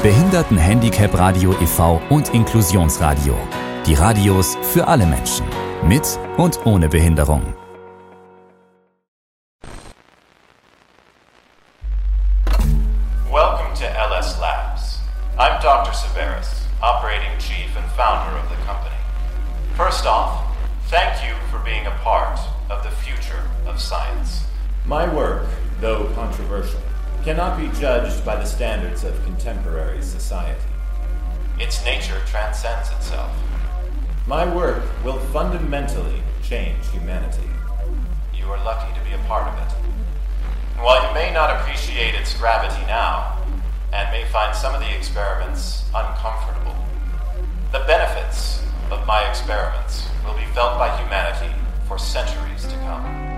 Behindertenhandicap-Radio e.V. und Inklusionsradio. Die Radios für alle Menschen. Mit und ohne Behinderung. Welcome to LS Labs. I'm Dr. Severus, operating chief and founder of the company. First off, thank you for being a part of the future of science. My work, though controversial, cannot be judged by the standards of contemporary society. Its nature transcends itself. My work will fundamentally change humanity. You are lucky to be a part of it. And while you may not appreciate its gravity now, and may find some of the experiments uncomfortable, the benefits of my experiments will be felt by humanity for centuries to come.